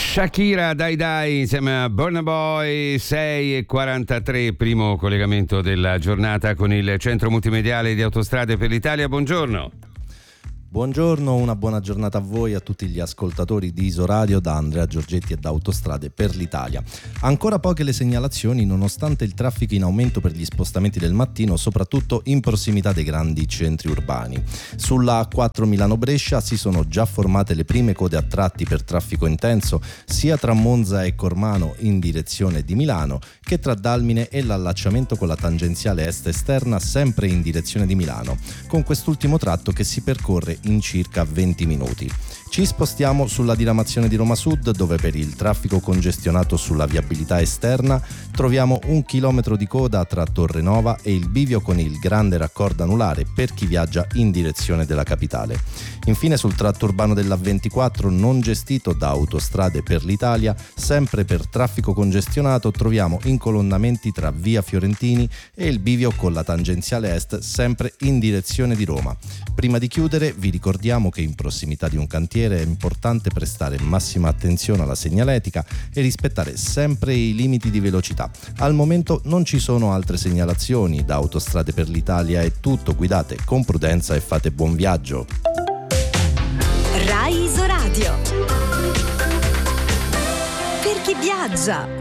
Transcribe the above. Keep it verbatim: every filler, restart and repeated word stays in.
Shakira, Dai Dai insieme a Burna Boy. Sei e quarantatré, primo collegamento della giornata con il centro multimediale di Autostrade per l'Italia. Buongiorno. Buongiorno, una buona giornata a voi e a tutti gli ascoltatori di Isoradio da Andrea Giorgetti e da Autostrade per l'Italia. Ancora poche le segnalazioni nonostante il traffico in aumento per gli spostamenti del mattino, soprattutto in prossimità dei grandi centri urbani. Sulla A quattro Milano-Brescia si sono già formate le prime code a tratti per traffico intenso sia tra Monza e Cormano in direzione di Milano che tra Dalmine e l'allacciamento con la tangenziale est esterna sempre in direzione di Milano, con quest'ultimo tratto che si percorre in circa venti minuti. Ci spostiamo sulla diramazione di Roma Sud, dove per il traffico congestionato sulla viabilità esterna troviamo un chilometro di coda tra Torre Nova e il bivio con il grande raccordo anulare per chi viaggia in direzione della capitale. Infine sul tratto urbano dell'A ventiquattro non gestito da Autostrade per l'Italia, sempre per traffico congestionato troviamo incolonnamenti tra via Fiorentini e il bivio con la tangenziale est sempre in direzione di Roma. Prima di chiudere vi ricordiamo che in prossimità di un cantiere è importante prestare massima attenzione alla segnaletica e rispettare sempre i limiti di velocità. Al momento non ci sono altre segnalazioni. Da Autostrade per l'Italia è tutto, guidate con prudenza e fate buon viaggio. Rai Isoradio. Per chi viaggia.